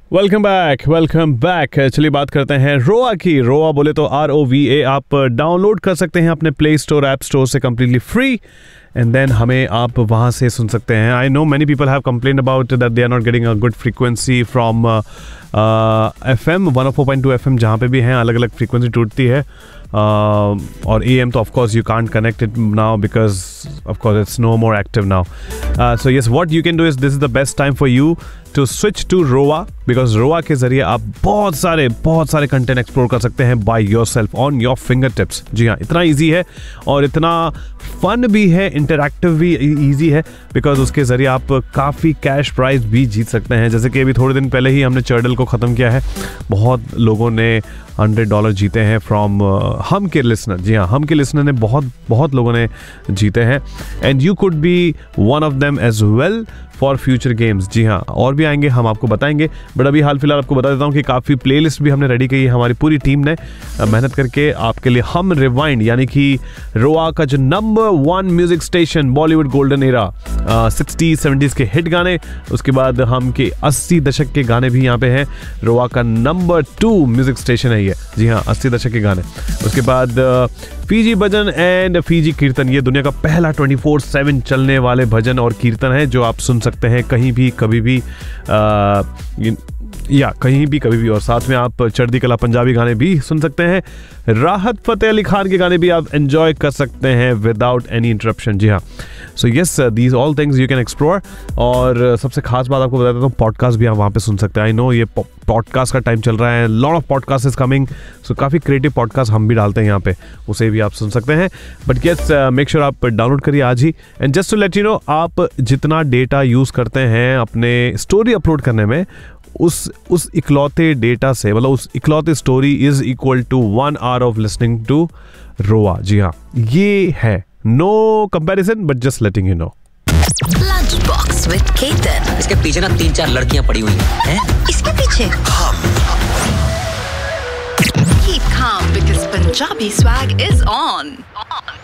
Welcome back. चलिए बात करते हैं रोआ की। रोआ बोले तो ROVA आप डाउनलोड कर सकते हैं अपने प्ले स्टोर ऐप स्टोर से कम्प्लीटली फ्री, एंड देन हमें आप वहाँ से सुन सकते हैं। I know many people have complained about that they are not getting a good frequency from FM 104.2 FM, जहाँ पे भी हैं अलग अलग फ्रीक्वेंसी टूटती है, और AM तो of course you can't connect it now because of course it's no more active now. So yes, what you can do is this is the best time for you to switch to रोआ, because रोआ के जरिए आप बहुत सारे content explore कर सकते हैं by yourself on your finger tips. जी हाँ, इतना ईजी है और इतना फन भी है, इंटरैक्टिव भी ईजी है, बिकॉज उसके जरिए आप काफ़ी कैश प्राइज भी जीत सकते हैं। जैसे कि अभी थोड़े दिन पहले ही हमने चर्डल को ख़त्म किया है, बहुत लोगों ने $100 जीते हैं फ्रॉम हम के लिसनर। जी हाँ, हम के लिसनर ने बहुत लोगों ने जीते हैं, and you could be one of them as well for future games. जी हाँ, और भी आएंगे, हम आपको बताएंगे, बट अभी हाल फिलहाल आपको बता देता हूँ कि काफ़ी प्लेलिस्ट भी हमने रेडी की है हमारी पूरी टीम ने मेहनत करके आपके लिए। हम रिवाइंड यानी कि रोआ का जो number 1 music station, Bollywood golden era, 60s 70s के हिट गाने, उसके बाद हम के 80 दशक के गाने भी यहाँ पे हैं। रोआ का नंबर 2 म्यूजिक स्टेशन है ये। जी हाँ, 80 दशक के गाने। उसके बाद फीजी भजन एंड फीजी कीर्तन, ये दुनिया का पहला 24/7 चलने वाले भजन और कीर्तन है जो आप सुन सकते हैं कहीं भी कभी भी, कहीं भी कभी भी। और साथ में आप चढ़दी कला पंजाबी गाने भी सुन सकते हैं। राहत फतेह अली खान के गाने भी आप एंजॉय कर सकते हैं विदाउट एनी इंटरप्शन। जी हाँ, so yes, these all things you can explore. और सबसे खास बात आपको बता देता हूँ, पॉडकास्ट भी आप वहाँ पे सुन सकते हैं। आई नो ये पॉडकास्ट का टाइम चल रहा है, lot of podcast is coming, सो काफ़ी क्रिएटिव पॉडकास्ट हम भी डालते हैं यहाँ पे, उसे भी आप सुन सकते हैं। बट यस, मेक श्योर आप डाउनलोड करिए आज ही। And just to let you know, आप जितना डेटा यूज़ करते हैं अपने स्टोरी अपलोड करने में, उस इकलौते डेटा से, मतलब उस इकलौते story is equal to 1 hour of listening to रोआ। जी हाँ, ये है, no comparison, but just letting you know. Lunch box with Ketan. इसके पीछे ना 3-4 लड़कियां पड़ी हुई हैं। इसके पीछे Keep calm because Punjabi swag is on.